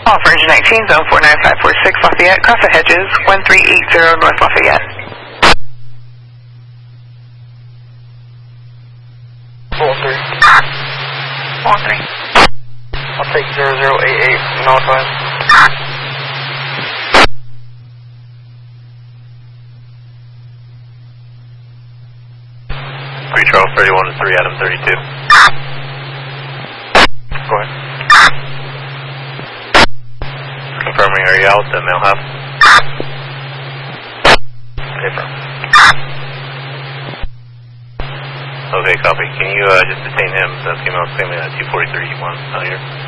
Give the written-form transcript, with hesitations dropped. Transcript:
All for engine 19, zone 49546 Lafayette, cross the hedges, 1380 North Lafayette. 4-3. I'll take 0088 Northwest. Charles 31 to 3, Adam 32. Go ahead. Confirming, are you out the mail half? Confirm. Okay, copy. Can you just detain him, the female statement at 243-1 out here?